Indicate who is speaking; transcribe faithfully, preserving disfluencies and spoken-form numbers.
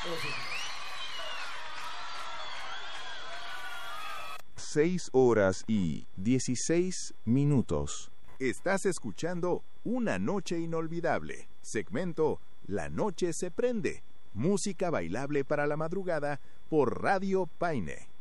Speaker 1: Seis horas y dieciséis minutos.
Speaker 2: Estás escuchando Una Noche Inolvidable, segmento La Noche se Prende, música bailable para la madrugada por Radio Paine.